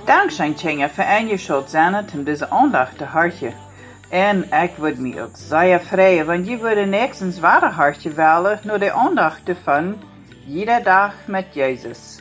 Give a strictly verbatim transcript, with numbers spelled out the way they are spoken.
Dank zijn Tjenja voor en je schuld zijn om deze aandacht te hartje. En ik word me ook zeer vrij, want je wordt niks een zware hartje wellen door de aandacht te van iedere dag met Jezus.